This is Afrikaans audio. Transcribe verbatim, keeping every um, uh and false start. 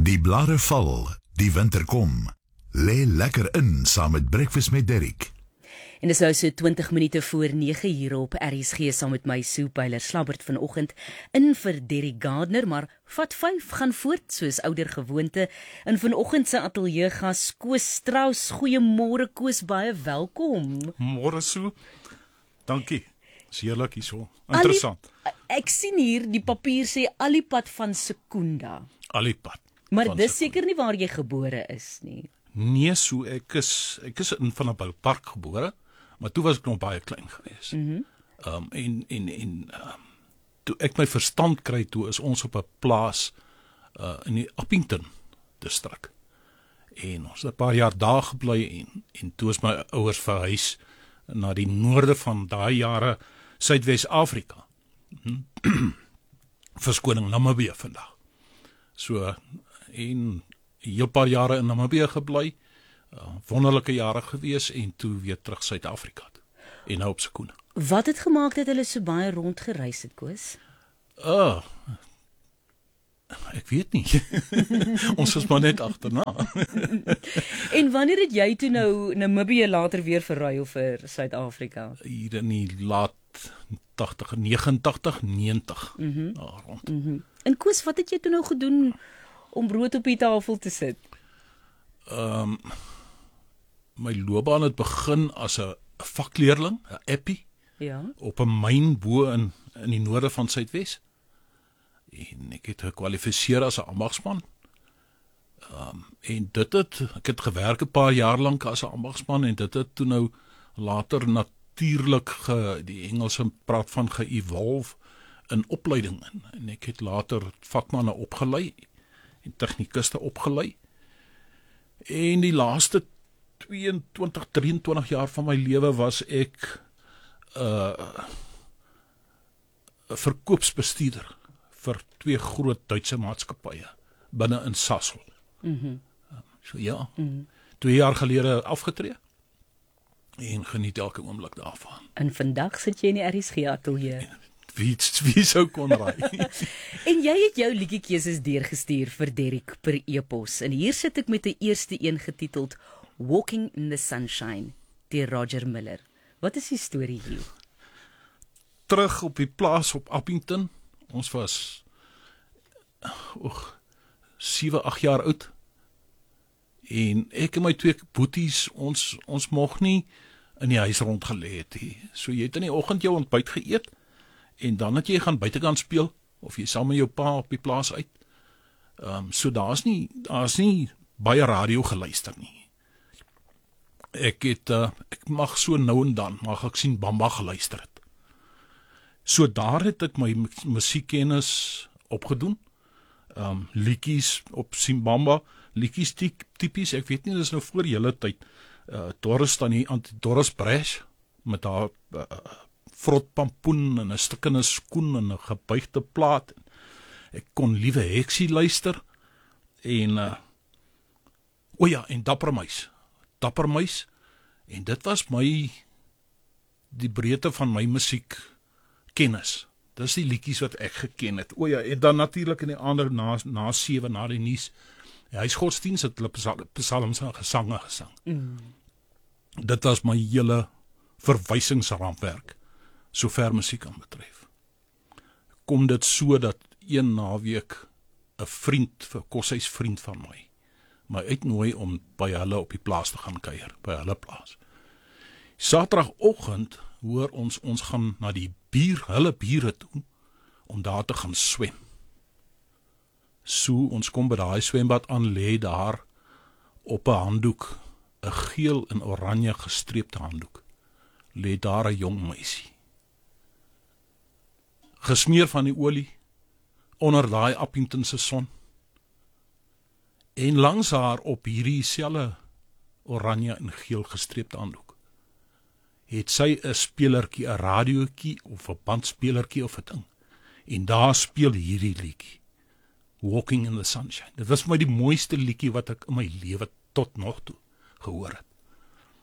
Die blare val, die winter kom. Lê lekker in saam met Breakfast met Derrick. En dis nou so twintig minute voor nege hier op R S G saam met my Sue Pyler Slabbert vanoggend in vir Derrick Gardner, maar vat vyf gaan voort soos ouer gewoonte. In vanoggend se ateljee gas Koos Strauss. Goeiemôre Koos, baie welkom. Môre Sue. Dankie. Dis heerlik hierso. Interessant. Ali, ek sien hier die papier sê Alipad van Secunda. Alipad. Maar dis seker nie waar jy gebore is nie. Nee, so ek is ek is in Vanderbijlpark gebore, maar toe was ek nog baie klein geweest. Mhm. Mm um en en en um, toe ek my verstand kry, toe is ons op 'n plaas uh in die Appington distrik. En ons het 'n paar jaar daar gebly en en toe is my ouers verhuis na die noorde van daai jare Suidwes-Afrika. Hmm. Verskoning Namibië vandag. So en 'n heel paar jare in Namibië gebly, uh, wonderlike jare gewees en toe weer terug Suid-Afrika toe. En nou op Secunda. Wat het gemaak dat hulle so baie rondgereis het, Koos? Uh, ek weet nie. Ons is maar net agterna. En wanneer het jy toe nou Namibië later weer verruil vir Suid-Afrika? Hier in die laat tagtig, negentig, negentig. Mhm. Daar rond. Mhm. En Koos, wat het jy toe nou gedoen om brood op die tafel te sit? Ehm um, my loopbaan het begin as 'n vakleerling, 'n appie. Ja. Op 'n myn bo in in die noorde van Suidwes. En ek het gekwalifiseer as 'n ambagsman. Ehm um, en dit het ek het gewerk 'n paar jaar lank as 'n ambagsman en dit het toe nou later natuurlik ge, die Engelse praat van ge-evolve in opleiding in. En ek het later vakmanne opgelei en tegnikuste opgelei. En die laaste tweeëntwintig, drieëntwintig jaar van my lewe was ek 'n uh, verkoopsbestuurder vir twee groot Duitse maatskappye binne in Sasol. Mhm. Mm so ja. Mm. Twee jaar gelede afgetree en geniet elke oomblik daarvan. En vandag sit jy in die R S G ateljee. Wie wie sou kon raai? En jy het jou liedjiekeuses deurgestuur vir Derrick per e-pos. En hier sit ek met 'n eerste een getiteld Walking in the Sunshine deur Roger Miller. Wat is die storie hier? Terug op die plaas op Appington. Ons was oeg sewe, agt jaar oud. En ek en my twee boeties, ons ons moeg nie in die huis rondgelê het nie. So jy het in die oggend jou ontbyt geëet. En dan het jy gaan buitekant speel of jy saam met jou pa op die plaas uit. Ehm um, so daar's nie daar's nie baie radio geluister nie. Ek het uh, ek mag so nou en dan mag ek sien Bamba geluister het. So daar het ek my musiekkennis opgedoen. Ehm um, liedjies op Simbamba, liedjies tipies, ek weet nie, dis nou voor julle tyd. Uh Doris dan hier Doris Bresch met haar uh, vrot pampoen en 'n stukkende skoen en 'n gebuigde plaat. Ek kon Liewe Heksie luister en uh, o ja, en Dapper Muis. Dapper Muis en dit was my die breedte van my musiek kennis. Dis die liedjies wat ek geken het. O ja, en dan natuurlik in die ander na na sewe na die nuus. Ja, hy's godsdiens het hulle psalms en gesange gesang. Mm. Dit was my hele verwysingsraamwerk sover musiek aan betref. Kom dit so dat een naweek 'n vriend, vir koshuis vriend van my, my uitnooi om by hulle op die plaas te gaan kuier, by hulle plaas. Saterdagoggend hoor ons ons gaan na die bier, hulle biere toe om daar te gaan swem. So ons kom by daai swembad aan, lê daar op 'n handdoek, 'n geel en oranje gestreepte handdoek, lê daar 'n jong meisie. Gesmeer van die olie, onder daai Appington se son. En langs haar op hierdie selfe oranje en geel gestreepte handdoek, het sy 'n spelertjie, 'n radiootjie of 'n bandspelertjie of 'n ding. En daar speel hierdie liedjie, Walking in the Sunshine. Dit was vir my die mooiste liedjie wat ek in my lewe tot nog toe gehoor het.